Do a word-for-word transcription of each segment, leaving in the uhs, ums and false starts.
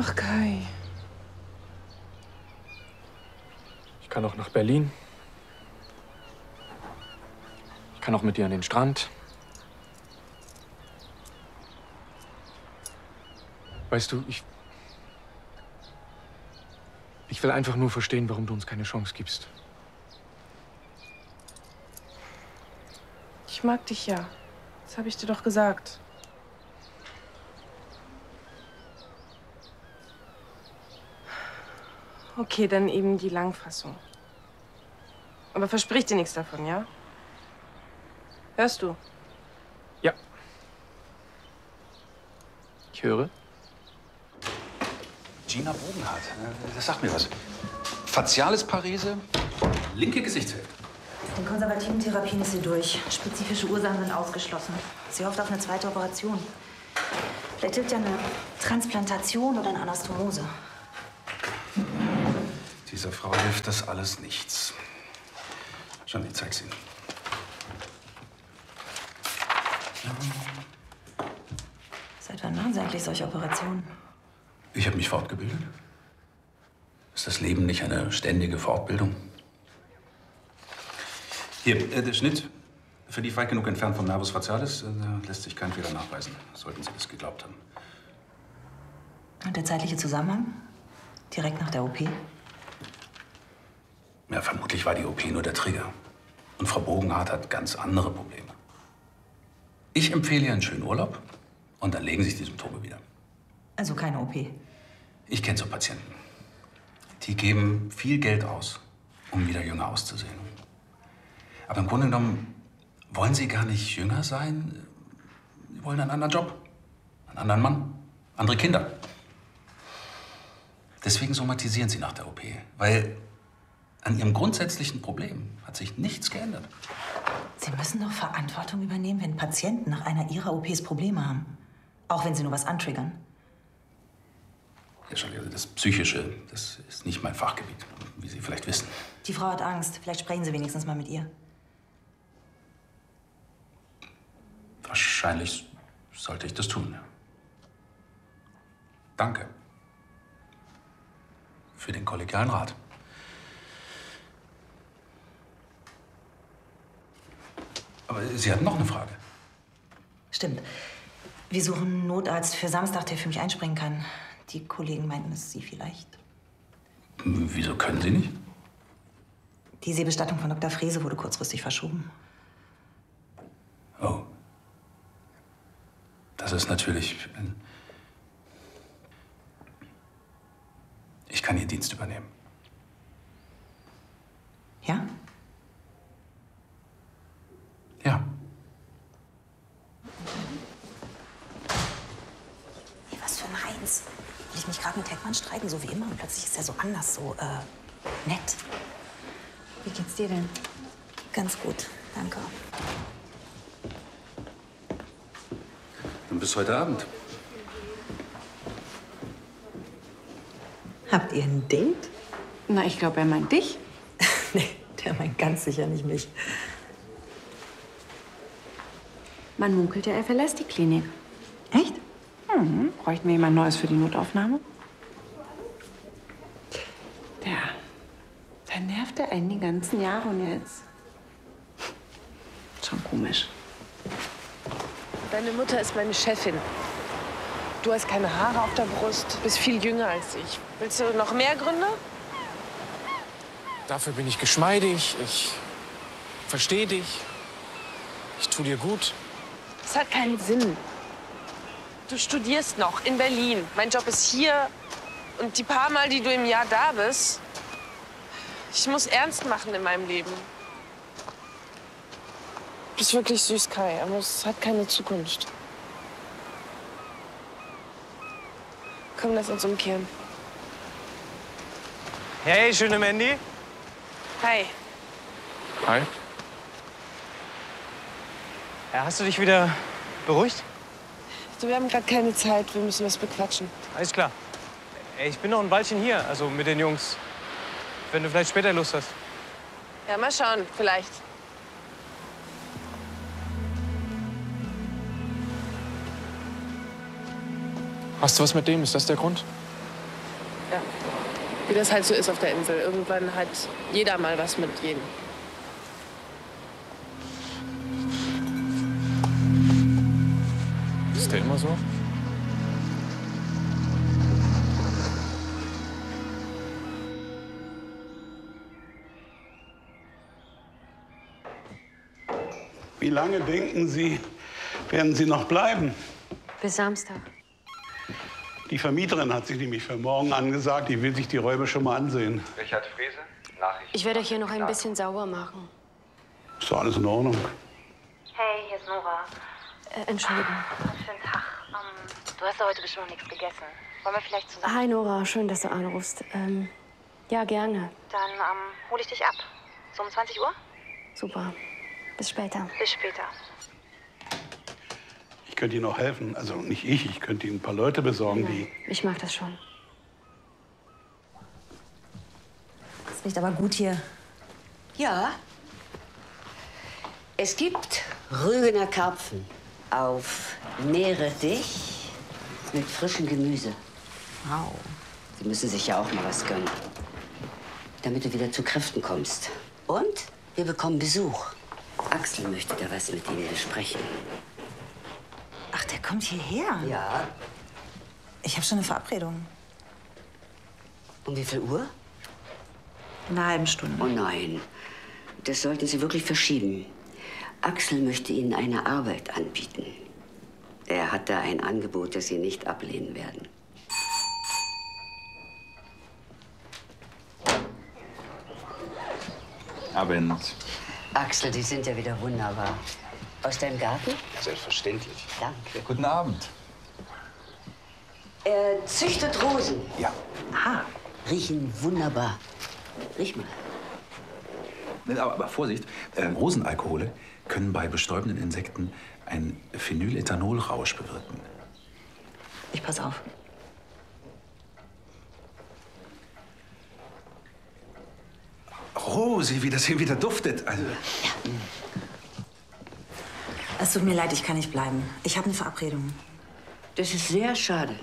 Ach, Kai. Ich kann auch nach Berlin. Ich kann auch mit dir an den Strand. Weißt du, ich... Ich will einfach nur verstehen, warum du uns keine Chance gibst. Ich mag dich ja. Das habe ich dir doch gesagt. Okay, dann eben die Langfassung. Aber versprich dir nichts davon, ja? Hörst du? Ja. Ich höre. Gina Bogenhardt, das sagt mir was. Faciales Parese, linke Gesichtshälfte. In konservativen Therapien ist sie durch. Spezifische Ursachen sind ausgeschlossen. Sie hofft auf eine zweite Operation. Vielleicht hilft ja eine Transplantation oder eine Anastomose. Dieser Frau hilft das alles nichts. Schon, ich zeig's Ihnen. Seit wann machen Sie eigentlich solche Operationen? Ich habe mich fortgebildet. Ist das Leben nicht eine ständige Fortbildung? Hier, äh, der Schnitt verlief weit genug entfernt vom Nervus facialis. Äh, da lässt sich kein Fehler nachweisen. Sollten Sie das geglaubt haben. Und der zeitliche Zusammenhang? Direkt nach der O P? Ja, vermutlich war die O P nur der Trigger. Und Frau Bogenhardt hat ganz andere Probleme. Ich empfehle ihr einen schönen Urlaub und dann legen sich die Symptome wieder. Also keine O P? Ich kenne so Patienten. Die geben viel Geld aus, um wieder jünger auszusehen. Aber im Grunde genommen wollen sie gar nicht jünger sein. Sie wollen einen anderen Job, einen anderen Mann, andere Kinder. Deswegen somatisieren sie nach der O P, weil an ihrem grundsätzlichen Problem hat sich nichts geändert. Sie müssen doch Verantwortung übernehmen, wenn Patienten nach einer Ihrer O Ps Probleme haben. Auch wenn sie nur was antriggern. Ja, schon, das Psychische, das ist nicht mein Fachgebiet, wie Sie vielleicht wissen. Die Frau hat Angst. Vielleicht sprechen Sie wenigstens mal mit ihr. Wahrscheinlich sollte ich das tun. Danke für den kollegialen Rat. Aber Sie hatten noch eine Frage. Stimmt. Wir suchen einen Notarzt für Samstag, der für mich einspringen kann. Die Kollegen meinten, es ist Sie vielleicht. Wieso können Sie nicht? Die Seebestattung von Doktor Frese wurde kurzfristig verschoben. Oh. Das ist natürlich... Ich kann Ihren Dienst übernehmen. Ja? Ja. Hey, was für ein Heinz. Will ich mich gerade mit Heckmann streiten, so wie immer? Und plötzlich ist er so anders, so äh, nett. Wie geht's dir denn? Ganz gut, danke. Dann bis heute Abend. Habt ihr ein Date? Na, ich glaube, er meint dich. Nee, der meint ganz sicher nicht mich. Man munkelt ja, er verlässt die Klinik. Echt? Mhm. Bräuchten wir jemand Neues für die Notaufnahme? Der, der nervt er einen die ganzen Jahre und jetzt. Schon komisch. Deine Mutter ist meine Chefin. Du hast keine Haare auf der Brust, bist viel jünger als ich. Willst du noch mehr Gründe? Dafür bin ich geschmeidig, ich verstehe dich, ich tu dir gut. Das hat keinen Sinn. Du studierst noch in Berlin. Mein Job ist hier. Und die paar Mal, die du im Jahr da bist, ich muss ernst machen in meinem Leben. Du bist wirklich süß, Kai, aber es hat keine Zukunft. Komm, lass uns umkehren. Hey, schöne Mandy. Hi. Hi. Ja, hast du dich wieder beruhigt? Du, wir haben gerade keine Zeit, wir müssen was bequatschen. Alles klar. Ey, ich bin noch ein Weilchen hier, also mit den Jungs. Wenn du vielleicht später Lust hast. Ja, mal schauen, vielleicht. Hast du was mit dem? Ist das der Grund? Wie das halt so ist auf der Insel. Irgendwann hat jeder mal was mit jedem. Ist der immer so? Wie lange denken Sie, werden Sie noch bleiben? Bis Samstag. Die Vermieterin hat sich nämlich für morgen angesagt, die will sich die Räume schon mal ansehen. Richard Frese, Nachricht. Ich werde euch hier noch ein bisschen sauber machen. Ist doch alles in Ordnung. Hey, hier ist Nora. Äh, Entschuldigung. Was für ein Tag. Ähm, du hast ja heute bestimmt noch nichts gegessen. Wollen wir vielleicht zusammen? Hi Nora, schön, dass du anrufst. Ähm, ja, gerne. Dann ähm, hole ich dich ab. So um zwanzig Uhr? Super. Bis später. Bis später. Ich könnte Ihnen auch helfen. Also nicht ich, ich könnte Ihnen ein paar Leute besorgen, die... Ich mag das schon. Es riecht aber gut hier. Ja. Es gibt Rügener Karpfen auf Meerrettich mit frischem Gemüse. Wow. Sie müssen sich ja auch mal was gönnen, damit du wieder zu Kräften kommst. Und wir bekommen Besuch. Axel möchte da was mit Ihnen besprechen. Ach, der kommt hierher? Ja. Ich habe schon eine Verabredung. Um wie viel Uhr? In einer halben Stunde. Oh nein, das sollten Sie wirklich verschieben. Axel möchte Ihnen eine Arbeit anbieten. Er hat da ein Angebot, das Sie nicht ablehnen werden. Abend. Axel, die sind ja wieder wunderbar. Aus deinem Garten? Selbstverständlich. Danke. Guten Abend. Er züchtet Rosen. Ja. Ah, riechen wunderbar. Riech mal. Aber, aber Vorsicht, äh, Rosenalkohole können bei bestäubenden Insekten einen Phenylethanolrausch bewirken. Ich pass auf. Rosi, wie das hier wieder duftet. Also, Ja. Es tut mir leid, ich kann nicht bleiben. Ich habe eine Verabredung. Das ist sehr schade.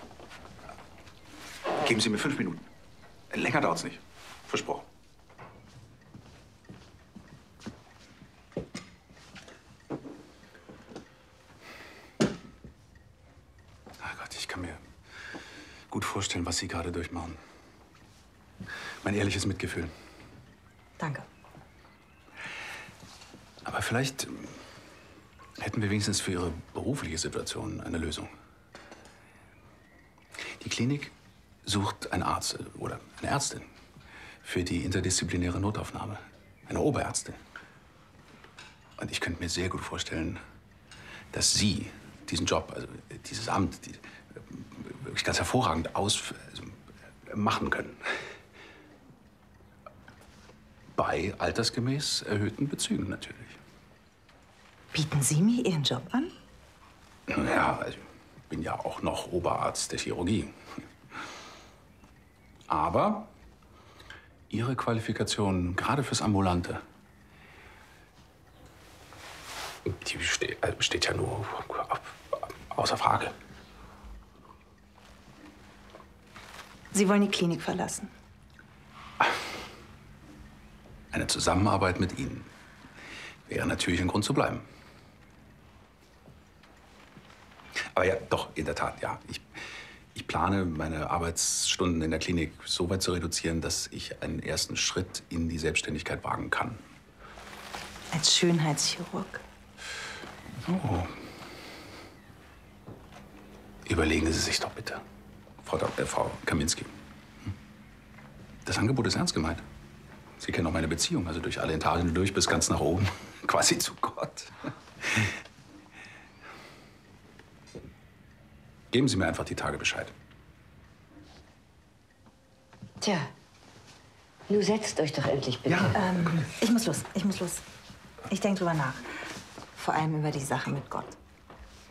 geben Sie mir fünf Minuten. Länger dauert's nicht. Versprochen. Ach Gott, ich kann mir gut vorstellen, was Sie gerade durchmachen. Mein ehrliches Mitgefühl. Danke. Aber vielleicht ähm, hätten wir wenigstens für Ihre berufliche Situation eine Lösung. Die Klinik sucht einen Arzt äh, oder eine Ärztin für die interdisziplinäre Notaufnahme. Eine Oberärztin. Und ich könnte mir sehr gut vorstellen, dass Sie diesen Job, also äh, dieses Amt, die, äh, wirklich ganz hervorragend aus, also, äh, machen können. Bei altersgemäß erhöhten Bezügen natürlich. Bieten Sie mir Ihren Job an? Ja, also ich bin ja auch noch Oberarzt der Chirurgie. Aber Ihre Qualifikation, gerade fürs Ambulante, die steht, also steht ja nur außer Frage. Sie wollen die Klinik verlassen? Eine Zusammenarbeit mit Ihnen wäre natürlich ein Grund zu bleiben. Aber ja, doch, in der Tat, ja. Ich, ich plane, meine Arbeitsstunden in der Klinik so weit zu reduzieren, dass ich einen ersten Schritt in die Selbstständigkeit wagen kann. Als Schönheitschirurg? Oh. Überlegen Sie sich doch bitte, Frau, Dok- äh, Frau Kaminski. Hm? Das Angebot ist ernst gemeint. Sie kennen auch meine Beziehung, also durch alle Etagen durch bis ganz nach oben. Quasi zu Gott. Geben Sie mir einfach die Tage Bescheid. Tja, nun setzt euch doch endlich bitte. Ja. Ähm, ich muss los, ich muss los. Ich denke drüber nach. Vor allem über die Sache mit Gott.